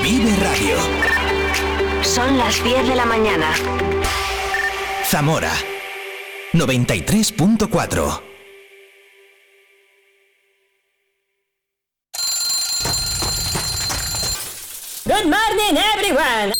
Vive Radio. Son las 10 de la mañana. Zamora 93.4. Good morning, everyone.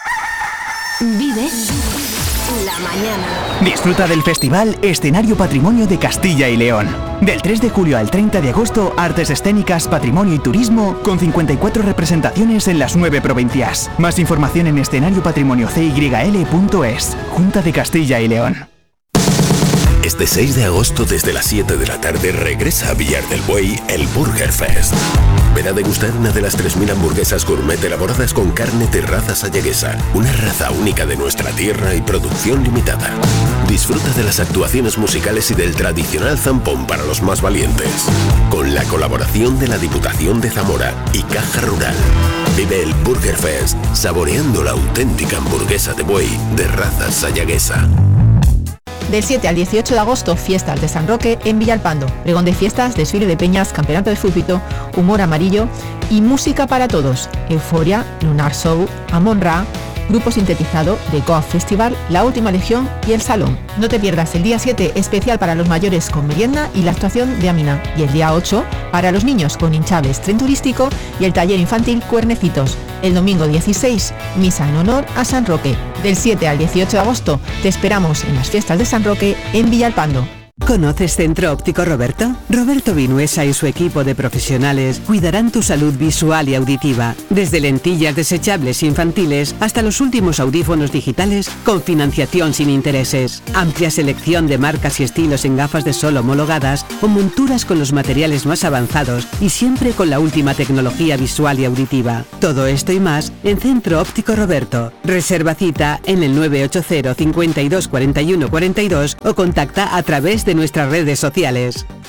Vive la mañana. Disfruta del festival Escenario Patrimonio de Castilla y León. Del 3 de julio al 30 de agosto, artes escénicas, patrimonio y turismo, con 54 representaciones en las 9 provincias. Más información en escenariopatrimoniocyl.es. Junta de Castilla y León. Este 6 de agosto, desde las 7 de la tarde, regresa a Villar del Buey el Burger Fest. Ven a degustar una de las 3.000 hamburguesas gourmet elaboradas con carne de raza sayaguesa, una raza única de nuestra tierra y producción limitada. Disfruta de las actuaciones musicales y del tradicional zampón para los más valientes, con la colaboración de la Diputación de Zamora y Caja Rural. Vive el Burger Fest, saboreando la auténtica hamburguesa de buey de raza sayaguesa. Del 7 al 18 de agosto, fiestas de San Roque en Villalpando. Pregón de fiestas, desfile de peñas, campeonato de fútbol, humor amarillo y música para todos. Euforia, Lunar Show, Amon Ra, Grupo Sintetizado, The Goa Festival, La Última Legión y El Salón. No te pierdas el día 7, especial para los mayores con merienda y la actuación de Amina. Y el día 8, para los niños con hinchables, tren turístico y el taller infantil Cuernecitos. El domingo 16, misa en honor a San Roque. Del 7 al 18 de agosto, te esperamos en las fiestas de San Roque en Villalpando. ¿Conoces Centro Óptico Roberto? Roberto Vinuesa y su equipo de profesionales cuidarán tu salud visual y auditiva, desde lentillas desechables infantiles hasta los últimos audífonos digitales con financiación sin intereses. Amplia selección de marcas y estilos en gafas de sol homologadas o monturas con los materiales más avanzados y siempre con la última tecnología visual y auditiva. Todo esto y más en Centro Óptico Roberto. Reserva cita en el 980 52 41 42 o contacta a través de nuestras redes sociales.